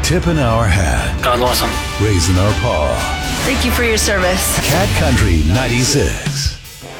Tipping our hat, God bless him. raising our paw. Thank you for your service. Cat Country 96.